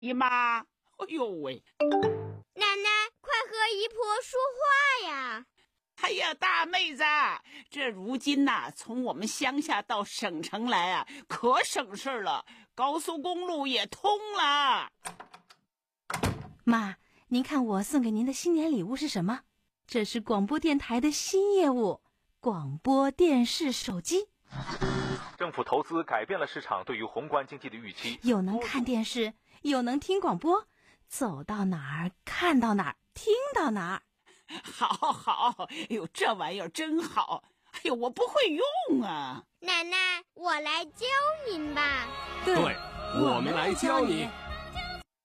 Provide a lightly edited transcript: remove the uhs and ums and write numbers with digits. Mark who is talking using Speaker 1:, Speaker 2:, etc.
Speaker 1: 姨妈，哎呦喂！
Speaker 2: 奶奶，快和姨婆说话呀！
Speaker 1: 哎呀，大妹子，这如今呐，从我们乡下到省城来啊，可省事了，高速公路也通了。
Speaker 3: 妈，您看我送给您的新年礼物是什么？这是广播电台的新业务——广播电视手机。
Speaker 4: 政府投资改变了市场对于宏观经济的预期，
Speaker 3: 又能看电视，又能听广播，走到哪儿看到哪儿，听到哪儿。
Speaker 1: 好，哎呦，这玩意儿真好！哎呦，我不会用啊。
Speaker 2: 奶奶，我来教您吧。
Speaker 5: 对，我们来教你。